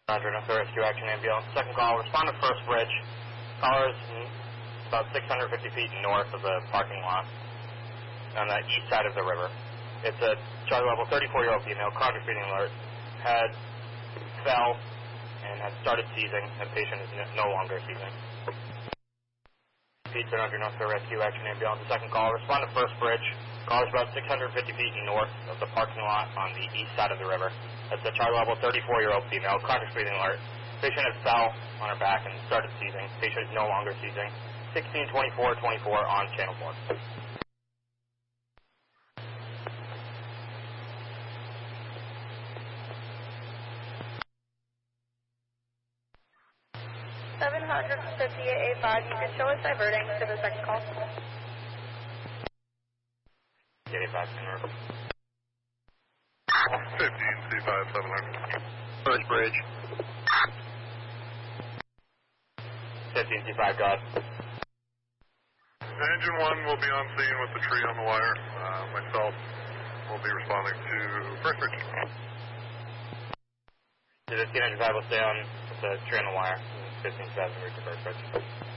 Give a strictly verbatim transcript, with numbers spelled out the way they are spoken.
Roger, enough for rescue action ambulance. Second call, respond to first bridge. Caller is about six hundred fifty feet north of the parking lot on the east side of the river. It's a Charlie level thirty-four-year-old female, cardiac breathing alert, had fell and had started seizing. The patient is no longer seizing. Pete Roger, enough for rescue action ambulance. Second call, respond to first bridge. Caller is about six hundred fifty feet north of the parking lot on the east side of the river. That's a Charlie level thirty-four-year-old female, cardiac breathing alert. Patient had fell on her back and started seizing. Patient is no longer seizing. sixteen twenty-four twenty-four on channel four. seven fifty-eight A five, you can show us diverting to the second call. A five, fifteen C five seven hundred. First bridge. fifteen C five, go ahead. Engine one will be on scene with the tree on the wire. Uh, myself will be responding to first bridge. The fifteen engine five will stay on the tree on the wire. fifteen seven, reach the first bridge.